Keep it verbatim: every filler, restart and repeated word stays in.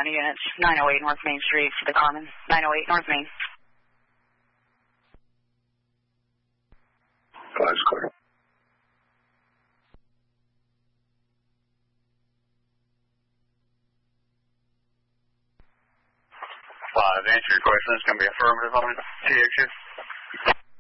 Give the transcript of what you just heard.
County units, nine oh eight North Main Street for the Carmen, nine oh eight North Main. Five's clear. Five, answer your question. It's going to be affirmative on T X U.